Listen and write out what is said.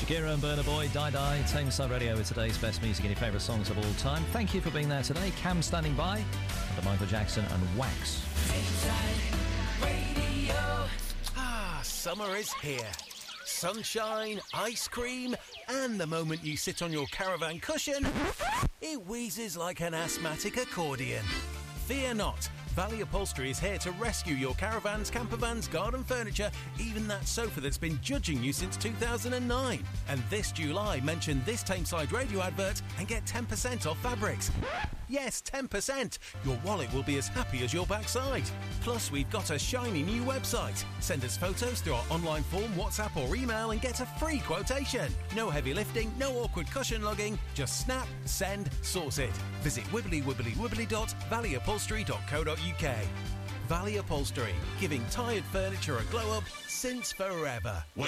Shakira and Burna Boy, Die Die, Tameside Radio with today's best music and your favourite songs of all time. Thank you for being there today. Cam standing by for the Michael Jackson and Wax. Tameside Radio. Summer is here. Sunshine, ice cream, and the moment you sit on your caravan cushion, it wheezes like an asthmatic accordion. Fear not. Valley Upholstery is here to rescue your caravans, campervans, garden furniture, even that sofa that's been judging you since 2009. And this July, mention this Tameside Radio advert and get 10% off fabrics. Yes, 10%. Your wallet will be as happy as your backside. Plus, we've got a shiny new website. Send us photos through our online form, WhatsApp or email and get a free quotation. No heavy lifting, no awkward cushion lugging. Just snap, send, sorted. Visit wibbly.valleyupholstery.co.uk. Valley Upholstery, giving tired furniture a glow up since forever.